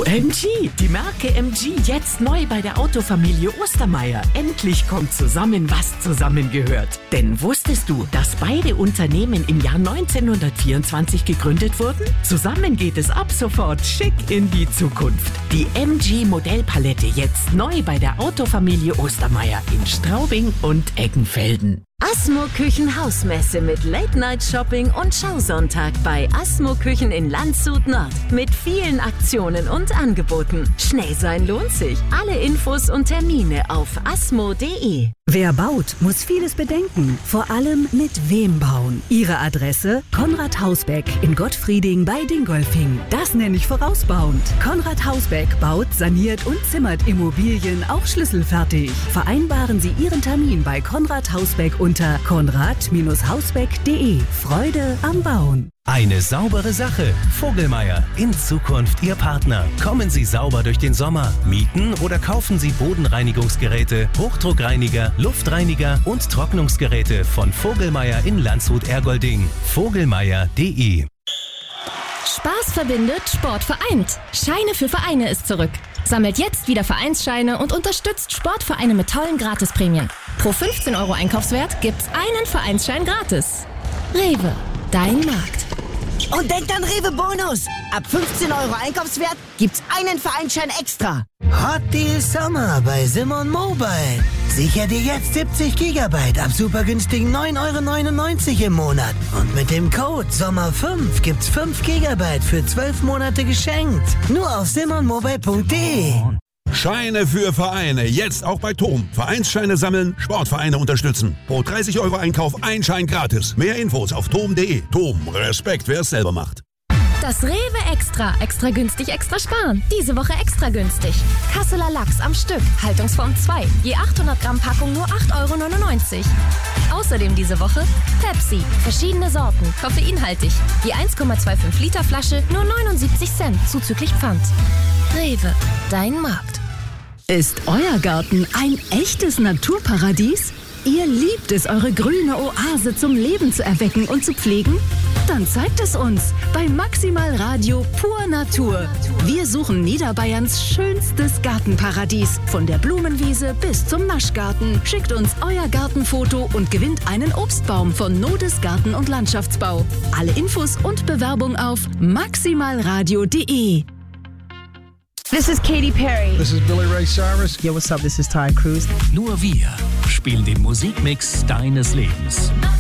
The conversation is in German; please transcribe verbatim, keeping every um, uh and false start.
O M G, die Marke M G jetzt neu bei der Autofamilie Ostermeier. Endlich kommt zusammen, was zusammengehört. Denn wusstest du, dass beide Unternehmen im Jahr neunzehnhundertvierundzwanzig gegründet wurden? Zusammen geht es ab sofort schick in die Zukunft. Die M G Modellpalette jetzt neu bei der Autofamilie Ostermeier in Straubing und Eggenfelden. Asmo Küchen Hausmesse mit Late-Night-Shopping und Schausonntag bei Asmo Küchen in Landshut Nord. Mit vielen Aktionen und Angeboten. Schnell sein lohnt sich. Alle Infos und Termine auf asmo punkt de. Wer baut, muss vieles bedenken. Vor allem mit wem bauen. Ihre Adresse? Konrad Hausbeck in Gottfrieding bei Dingolfing. Das nenne ich vorausbauend. Konrad Hausbeck baut, saniert und zimmert Immobilien auch schlüsselfertig. Vereinbaren Sie Ihren Termin bei Konrad Hausbeck unter konrad Hausbeck punkt de. Freude am Bauen. Eine saubere Sache. Vogelmeier, in Zukunft Ihr Partner. Kommen Sie sauber durch den Sommer. Mieten oder kaufen Sie Bodenreinigungsgeräte, Hochdruckreiniger, Luftreiniger und Trocknungsgeräte von Vogelmeier in Landshut-Ergolding. vogelmeier punkt de. Spaß verbindet, Sport vereint. Scheine für Vereine ist zurück. Sammelt jetzt wieder Vereinsscheine und unterstützt Sportvereine mit tollen Gratisprämien. Pro fünfzehn Euro Einkaufswert gibt's einen Vereinsschein gratis. Rewe, dein Markt. Und denkt an Rewe Bonus. Ab fünfzehn Euro Einkaufswert gibt's einen Vereinsschein extra. Hot Deal Sommer bei Simon Mobile. Sicher dir jetzt siebzig Gigabyte ab super günstigen neun Euro neunundneunzig im Monat. Und mit dem Code Sommer fünf gibt's fünf Gigabyte für zwölf Monate geschenkt. Nur auf simon mobile punkt de. Scheine für Vereine, jetzt auch bei Tom. Vereinsscheine sammeln, Sportvereine unterstützen. Pro dreißig Euro Einkauf ein Schein gratis. Mehr Infos auf tom punkt de. Tom, Respekt, wer es selber macht. Das Rewe Extra. Extra günstig, extra sparen. Diese Woche extra günstig. Kasseler Lachs am Stück. Haltungsform zwei. Je achthundert Gramm Packung nur acht Euro neunundneunzig. Außerdem diese Woche Pepsi. Verschiedene Sorten. Koffeinhaltig. Je eins Komma fünfundzwanzig Liter Flasche nur neunundsiebzig Cent. Zuzüglich Pfand. Rewe. Dein Markt. Ist euer Garten ein echtes Naturparadies? Ihr liebt es, eure grüne Oase zum Leben zu erwecken und zu pflegen? Dann zeigt es uns bei Maximal Radio Pur Natur. Wir suchen Niederbayerns schönstes Gartenparadies. Von der Blumenwiese bis zum Naschgarten. Schickt uns euer Gartenfoto und gewinnt einen Obstbaum von Nodes Garten- und Landschaftsbau. Alle Infos und Bewerbung auf maximalradio punkt de. This is Katy Perry. This is Billy Ray Cyrus. Yo, what's up? This is Ty Cruz. Nur wir spielen den Musikmix deines Lebens.